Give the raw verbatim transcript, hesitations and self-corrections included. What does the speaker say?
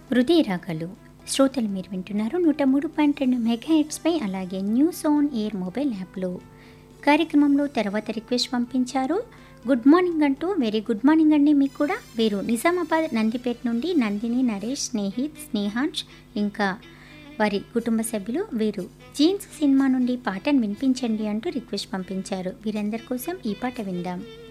హృదయ రాగాలు శ్రోతలు మీరు వింటున్నారు నూట మూడు పాయింట్ రెండు మెగా హెడ్స్పై, అలాగే న్యూస్ ఆన్ ఎయిర్ మొబైల్ యాప్లో. కార్యక్రమంలో తర్వాత రిక్వెస్ట్ పంపించారు. గుడ్ మార్నింగ్ అంటూ, వెరీ గుడ్ మార్నింగ్ అండి మీకు కూడా. వీరు నిజామాబాద్ నందిపేట నుండి నందిని, నరేష్, స్నేహిత్, స్నేహాంష్ ఇంకా వారి కుటుంబ సభ్యులు. వీరు జీన్స్ సినిమా నుండి పాటను వినిపించండి అంటూ రిక్వెస్ట్ పంపించారు. వీరందరి కోసం ఈ పాట విందాం.